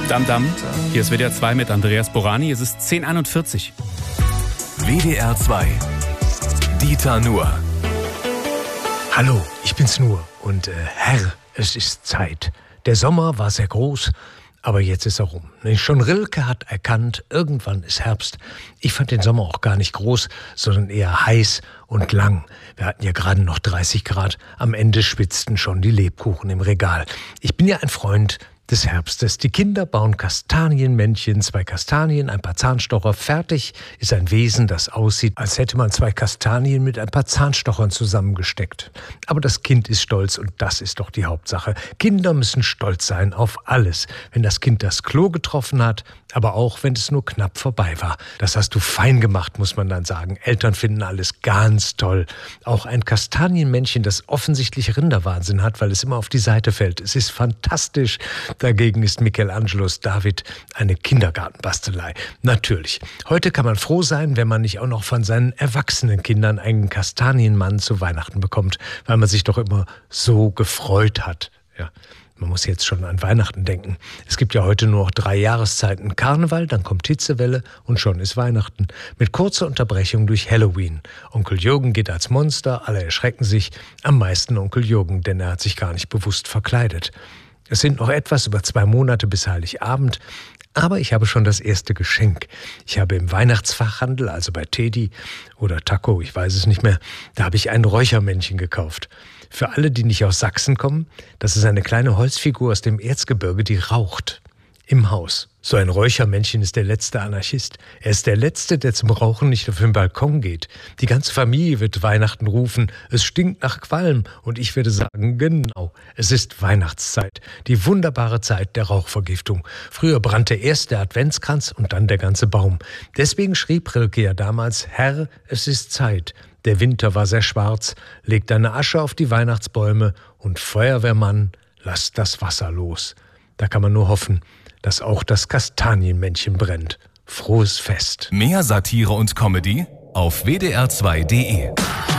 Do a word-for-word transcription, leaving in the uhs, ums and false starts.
Dam Dam, hier ist W D R zwei mit Andreas Borani. Es ist zehn Uhr einundvierzig. W D R zwei. Dieter Nuhr. Hallo, ich bin's Nuhr und äh, Herr, es ist Zeit. Der Sommer war sehr groß, aber jetzt ist er rum. Schon Rilke hat erkannt, irgendwann ist Herbst. Ich fand den Sommer auch gar nicht groß, sondern eher heiß und lang. Wir hatten ja gerade noch dreißig Grad. Am Ende schwitzten schon die Lebkuchen im Regal. Ich bin ja ein Freund des Herbstes. Die Kinder bauen Kastanienmännchen, zwei Kastanien, ein paar Zahnstocher. Fertig ist ein Wesen, das aussieht, als hätte man zwei Kastanien mit ein paar Zahnstochern zusammengesteckt. Aber das Kind ist stolz und das ist doch die Hauptsache. Kinder müssen stolz sein auf alles. Wenn das Kind das Klo getroffen hat, aber auch wenn es nur knapp vorbei war. Das hast du fein gemacht, muss man dann sagen. Eltern finden alles ganz toll. Auch ein Kastanienmännchen, das offensichtlich Rinderwahnsinn hat, weil es immer auf die Seite fällt. Es ist fantastisch. Dagegen ist Michelangelos David eine Kindergartenbastelei. Natürlich. Heute kann man froh sein, wenn man nicht auch noch von seinen erwachsenen Kindern einen Kastanienmann zu Weihnachten bekommt, weil man sich doch immer so gefreut hat. Ja. Man muss jetzt schon an Weihnachten denken. Es gibt ja heute nur noch drei Jahreszeiten. Karneval, dann kommt Hitzewelle und schon ist Weihnachten. Mit kurzer Unterbrechung durch Halloween. Onkel Jürgen geht als Monster, alle erschrecken sich. Am meisten Onkel Jürgen, denn er hat sich gar nicht bewusst verkleidet. Es sind noch etwas über zwei Monate bis Heiligabend, aber ich habe schon das erste Geschenk. Ich habe im Weihnachtsfachhandel, also bei Teddy oder Taco, ich weiß es nicht mehr, da habe ich ein Räuchermännchen gekauft. Für alle, die nicht aus Sachsen kommen, das ist eine kleine Holzfigur aus dem Erzgebirge, die raucht. Im Haus. So ein Räuchermännchen ist der letzte Anarchist. Er ist der Letzte, der zum Rauchen nicht auf den Balkon geht. Die ganze Familie wird Weihnachten rufen, es stinkt nach Qualm. Und ich würde sagen, genau, es ist Weihnachtszeit. Die wunderbare Zeit der Rauchvergiftung. Früher brannte erst der Adventskranz und dann der ganze Baum. Deswegen schrieb Rilke ja damals, Herr, es ist Zeit. Der Winter war sehr schwarz, leg deine Asche auf die Weihnachtsbäume und Feuerwehrmann, lass das Wasser los. Da kann man nur hoffen, dass auch das Kastanienmännchen brennt. Frohes Fest. Mehr Satire und Comedy auf W D R zwei punkt de.